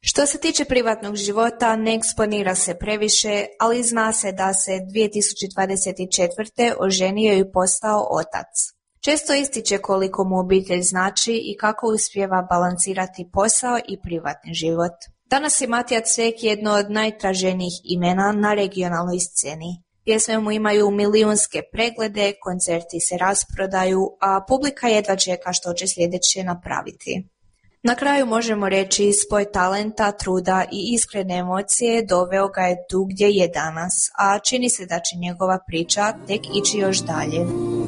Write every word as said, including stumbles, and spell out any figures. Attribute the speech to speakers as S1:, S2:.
S1: Što se tiče privatnog života, ne eksponira se previše, ali zna se da se dvije tisuće dvadeset četvrte oženio i postao otac. Često ističe koliko mu obitelj znači i kako uspijeva balansirati posao i privatni život. Danas je Matija Cvek jedno od najtraženijih imena na regionalnoj sceni. Pjesme mu imaju milijunske preglede, koncerti se rasprodaju, a publika jedva čeka što će sljedeće napraviti. Na kraju možemo reći spoj talenta, truda i iskrene emocije doveo ga je tu gdje je danas, a čini se da će njegova priča tek ići još dalje.